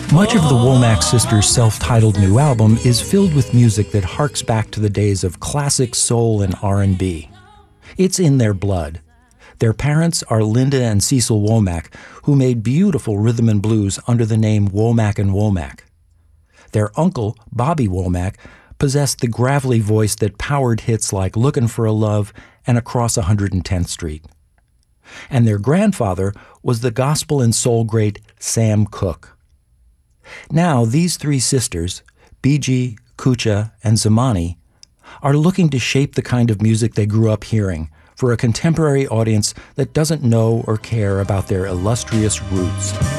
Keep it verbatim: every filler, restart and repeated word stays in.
Much of the Womack sisters' self-titled new album is filled with music that harks back to the days of classic soul and R and B. It's in their blood. Their parents are Linda and Cecil Womack, who made beautiful rhythm and blues under the name Womack and Womack. Their uncle, Bobby Womack, possessed the gravelly voice that powered hits like Lookin' for a Love and Across one hundred tenth Street. And their grandfather was the gospel and soul great Sam Cooke. Now, these three sisters, Bee-Gee, Kucha, and Zamani, are looking to shape the kind of music they grew up hearing for a contemporary audience that doesn't know or care about their illustrious roots.